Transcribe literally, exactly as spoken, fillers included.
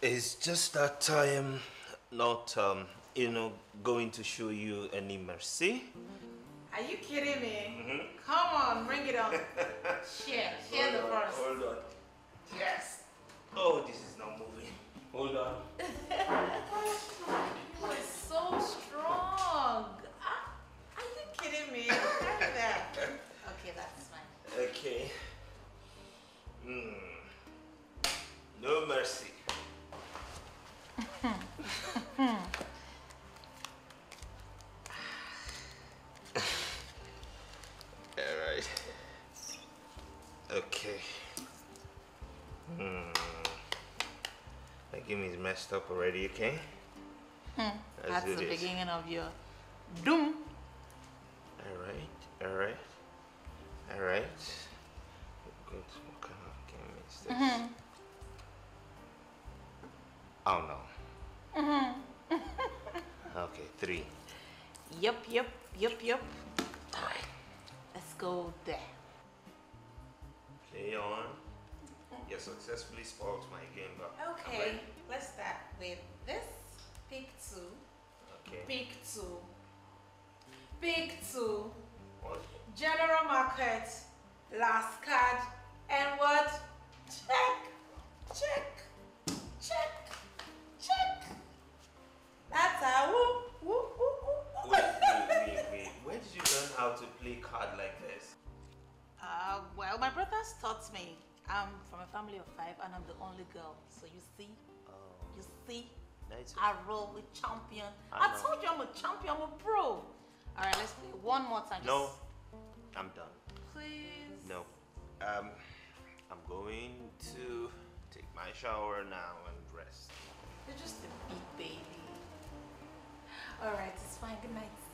It's just that I am not, um, you know, going to show you any mercy. Are you kidding me? Mm-hmm. Come on, bring it on. Share, share the on, first. Hold on. Yes. Oh, this is not moving. Hold on. You are so strong. Ah, are you kidding me? Carry that. Okay, that's fine. Okay. Mm. No mercy. All right. Okay. Hmm. My game is messed up already, okay? Hmm. That's the this. beginning of your doom. Alright, alright. Alright. Good. What kind of game is this? Mm-hmm. Oh no. Mm-hmm. Okay, three. Yup, yup, yup, yup. Alright. Let's go there. Play on. You successfully spoiled my game, but okay, let's start with this. Pick two. Okay. Pick two. Pick two. What? General market. Last card. And what? Check. Check. Check. Check. That's how. Woo, woo, woo, woo. Wait, wait, wait, wait. Where did you learn how to play card like this? Uh, well, my brothers taught me. I'm from a family of five and I'm the only girl. So you see, oh. you see, nice. I roll with champion. I, I told you I'm a champion, I'm a pro. All right, let's play one more time. No, I'm done. Please. No, um, I'm going to take my shower now and rest. You're just a big baby. All right, it's fine. Good night.